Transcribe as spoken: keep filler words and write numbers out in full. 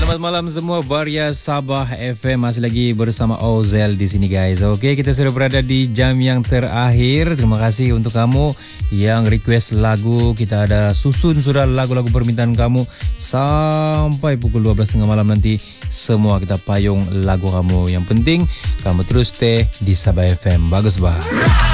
Selamat malam semua, Varia Sabah F M masih lagi bersama Ozel di sini guys. Okey, kita sudah berada di jam yang terakhir. Terima kasih untuk kamu yang request lagu. Kita ada susun sudah lagu-lagu permintaan kamu sampai pukul dua belas tiga puluh malam nanti. Semua kita payung lagu kamu. Yang penting kamu terus stay di Sabah F M. Bagus bah.